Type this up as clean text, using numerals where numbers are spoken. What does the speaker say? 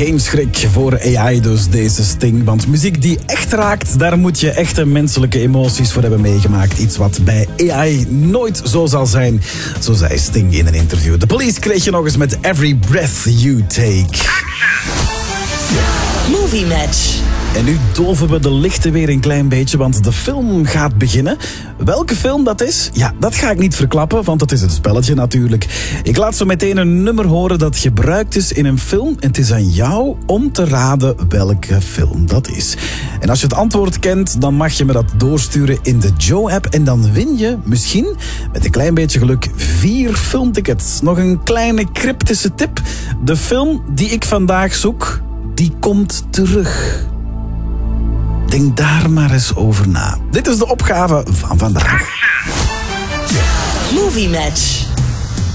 Geen schrik voor AI dus, deze Sting. Want muziek die echt raakt, daar moet je echte menselijke emoties voor hebben meegemaakt. Iets wat bij AI nooit zo zal zijn. Zo zei Sting in een interview. The Police kreeg je nog eens met Every Breath You Take. Movie Match. En nu doven we de lichten weer een klein beetje, want de film gaat beginnen. Welke film dat is? Ja, dat ga ik niet verklappen, want dat is het spelletje natuurlijk. Ik laat zo meteen een nummer horen dat gebruikt is in een film. En het is aan jou om te raden welke film dat is. En als je het antwoord kent, dan mag je me dat doorsturen in de Joe-app. En dan win je misschien, met een klein beetje geluk, 4 filmtickets. Nog een kleine cryptische tip. De film die ik vandaag zoek, die komt terug. Denk daar maar eens over na. Dit is de opgave van vandaag. Movie Match.